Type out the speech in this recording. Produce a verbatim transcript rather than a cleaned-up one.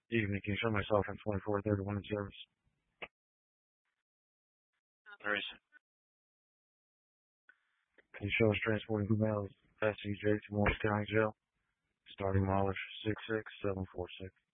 Evening, can you show myself from twenty-four thirty-one in service? There is. Can you show us transporting females S C J to Morris County Jail? Starting mileage six six seven four six.